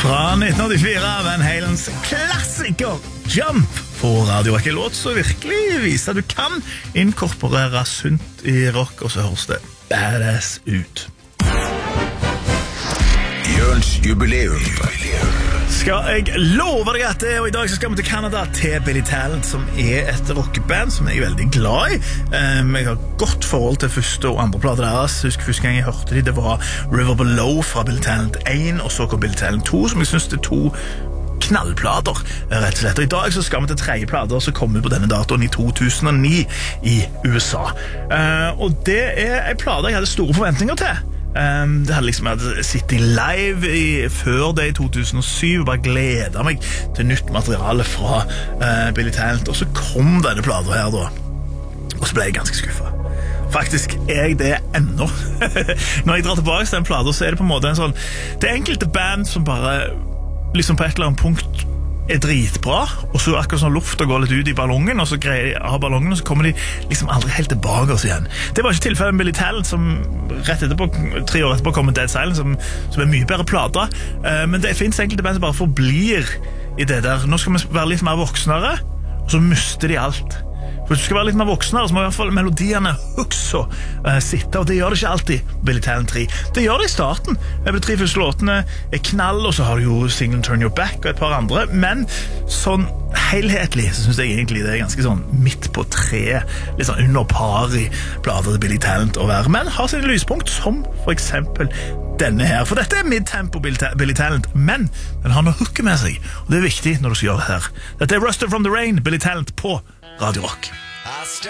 Fra 1984, Van Halens klassiker Jump på Radio Rock. En låt som virkelig viser at du kan inkorporere sunt i rock, og så høres det badass ut. Jørns jubileum. Skal jeg love deg at det, og i dag så skal vi til Canada, til Billy Talent, som et rockband som jeg veldig glad i. Jeg har godt forhold til første og andre plater deres. Husk første gang jeg hørte de, det var River Below fra Billy Talent 1, og så kom Billy Talent 2, som jeg synes det to knallplater, rett og slett. Og i dag så skal vi til tredje plater som kommer på denne datoen i 2009 i USA. Og det en plate jeg hadde store forventninger til. Det hadde liksom sittet live før det i 2007 og bare gledet meg til nytt materiale fra Billy Talent, og så kom denne plata her da, og så ble jeg ganske skuffet. Faktisk jeg det ennå. Når jeg drar tilbake til den plata, så det på en måte en sånn, det enkelte band som bare liksom på et eller annet punkt dritbra, og så akkurat sånn luft og går litt ut i ballongen, og så greier de av ballongen, og så kommer de liksom aldri helt tilbake oss igjen. Det var ikke tilfellet med Billy Talent, som rett etterpå, 3 år etterpå, kom med Dead Silence, som mye bedre plater. Men det finnes enkelte band som bare forblir i det der. Nå skal vi være litt mer voksnere, og så mister de alt. For hvis du skal være litt mer voksnere, så må i hvert fall melodiene også sitte, og det gjør det ikke alltid Billy Talent 3. Det gjør det i starten. De 3 første låtene knall, og så har du jo Single Turn Your Back og et par andre, men sånn helhetlig så synes jeg egentlig det ganske sånn midt på tre, litt sånn under par i plater til Billy Talent å være, men har sine lyspunkt, som for eksempel denne her, for dette mid-tempo Billy Talent, men den har noe hooke med seg, og det viktig når du skal gjøre det her. Dette Rusted from the Rain, Billy Talent på Radio Rock.